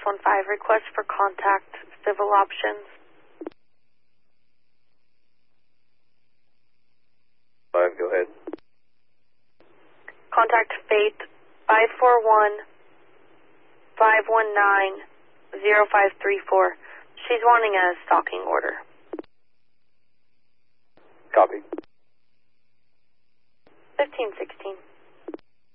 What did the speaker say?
615, request for contact civil options. 5, go ahead. Contact Faith 541-519-0534. She's wanting a stalking order. Copy. 1516.